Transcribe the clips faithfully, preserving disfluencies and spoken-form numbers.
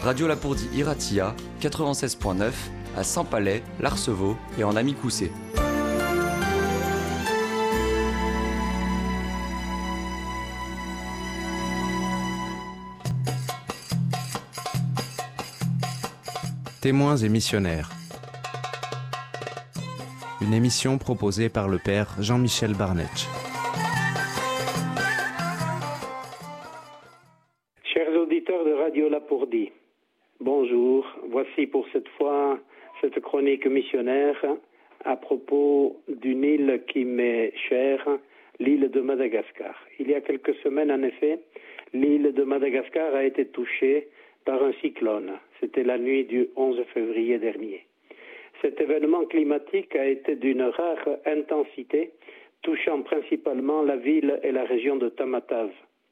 Radio Lapourdie Iratia, quatre-vingt-seize point neuf, à Saint-Palais, l'Arceveau et en Amicoussé. Témoins et missionnaires. Une émission proposée par le père Jean-Michel Barnetch. Chers auditeurs de Radio Lapourdie, bonjour. Voici pour cette fois cette chronique missionnaire à propos d'une île qui m'est chère, l'île de Madagascar. Il y a quelques semaines, en effet, l'île de Madagascar a été touchée par un cyclone. C'était la nuit du onze février dernier. Cet événement climatique a été d'une rare intensité, touchant principalement la ville et la région de Tamatave.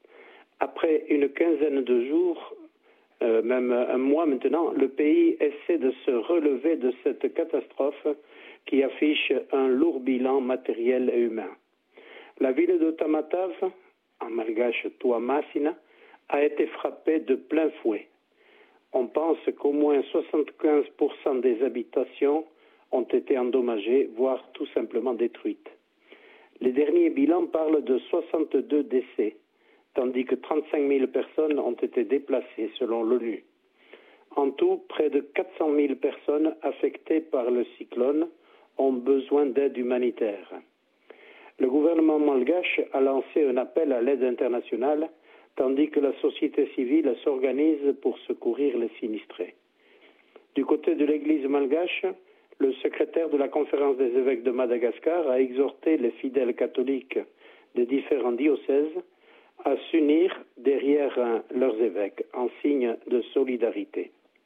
Après une quinzaine de jours, euh, même un mois maintenant, le pays essaie de se relever de cette catastrophe qui affiche un lourd bilan matériel et humain. La ville de Tamatave, en malgache Tuamasina, a été frappée de plein fouet. On pense qu'au moins soixante-quinze pour cent des habitations ont été endommagées, voire tout simplement détruites. Les derniers bilans parlent de soixante-deux décès, tandis que trente-cinq mille personnes ont été déplacées selon l'ONU. En tout, près de quatre cent mille personnes affectées par le cyclone ont besoin d'aide humanitaire. Le gouvernement malgache a lancé un appel à l'aide internationale, tandis que la société civile s'organise pour secourir les sinistrés. Du côté de l'Église malgache, le secrétaire de la Conférence des évêques de Madagascar a exhorté les fidèles catholiques des différents diocèses à s'unir derrière euh, leurs évêques en signe de solidarité.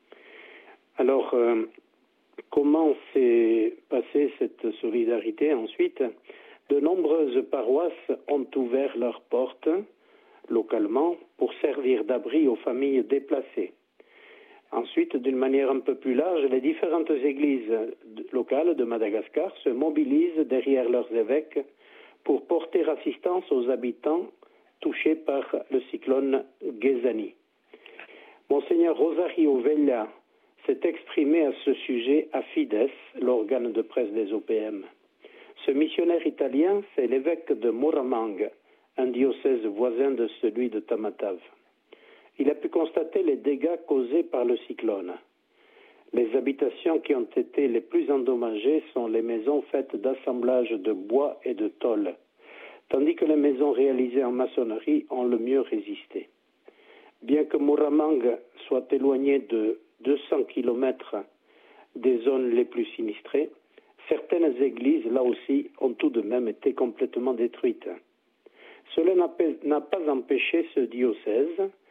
Alors, euh, comment s'est passée cette solidarité ensuite? De nombreuses paroisses ont ouvert leurs portes localement pour servir d'abri aux familles déplacées. Ensuite, d'une manière un peu plus large, les différentes églises locales de Madagascar se mobilisent derrière leurs évêques pour porter assistance aux habitants touchés par le cyclone Ghezani. Monseigneur Rosario Vella s'est exprimé à ce sujet à Fides, l'organe de presse des O P M. Ce missionnaire italien, c'est l'évêque de Muramang, un diocèse voisin de celui de Tamatave. Il a pu constater les dégâts causés par le cyclone. Les habitations qui ont été les plus endommagées sont les maisons faites d'assemblage de bois et de tôle, tandis que les maisons réalisées en maçonnerie ont le mieux résisté. Bien que Muramang soit éloigné de deux cents kilomètres des zones les plus sinistrées, certaines églises, là aussi, ont tout de même été complètement détruites. Cela n'a pas empêché ce diocèse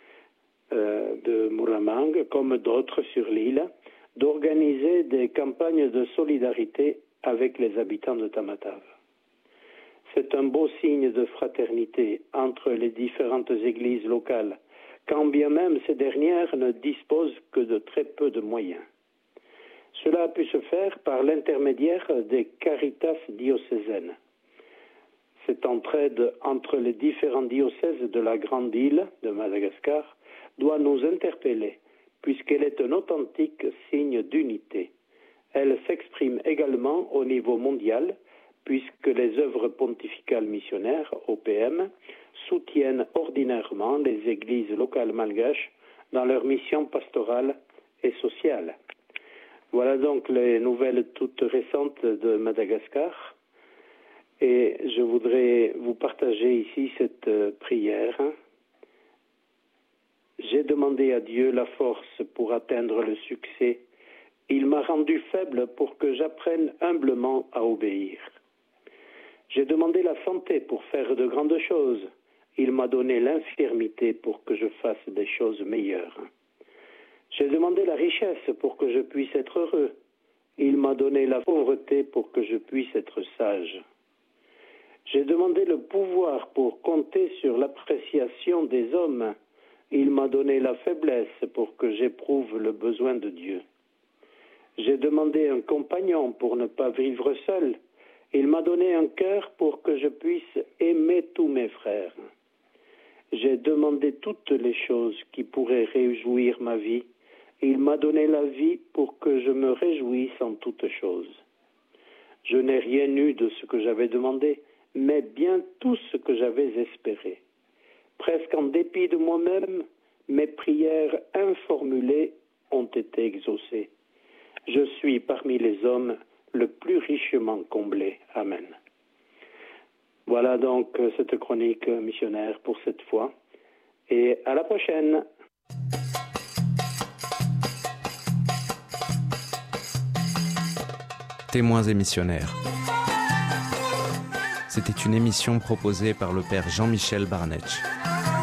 euh, de Muramang, comme d'autres sur l'île, d'organiser des campagnes de solidarité avec les habitants de Tamatave. C'est un beau signe de fraternité entre les différentes églises locales, quand bien même ces dernières ne disposent que de très peu de moyens. Cela a pu se faire par l'intermédiaire des caritas diocésaines. Cette entraide entre les différents diocèses de la grande île de Madagascar doit nous interpeller, puisqu'elle est un authentique signe d'unité. Elle s'exprime également au niveau mondial, puisque les œuvres pontificales missionnaires, O P M, soutiennent ordinairement les églises locales malgaches dans leur mission pastorale et sociale. Voilà donc les nouvelles toutes récentes de Madagascar. Et je voudrais vous partager ici cette euh, prière. J'ai demandé à Dieu la force pour atteindre le succès. Il m'a rendu faible pour que j'apprenne humblement à obéir. J'ai demandé la santé pour faire de grandes choses. Il m'a donné l'infirmité pour que je fasse des choses meilleures. J'ai demandé la richesse pour que je puisse être heureux. Il m'a donné la pauvreté pour que je puisse être sage. J'ai demandé le pouvoir pour compter sur l'appréciation des hommes. Il m'a donné la faiblesse pour que j'éprouve le besoin de Dieu. J'ai demandé un compagnon pour ne pas vivre seul. Il m'a donné un cœur pour que je puisse aimer tous mes frères. J'ai demandé toutes les choses qui pourraient réjouir ma vie Il m'a donné la vie pour que je me réjouisse en toutes choses. Je n'ai rien eu de ce que j'avais demandé, mais bien tout ce que j'avais espéré. Presque en dépit de moi-même, mes prières informulées ont été exaucées. Je suis parmi les hommes le plus richement comblé. Amen. Voilà donc cette chronique missionnaire pour cette fois. Et à la prochaine. Témoins et missionnaires. C'était une émission proposée par le père Jean-Michel Barnetch.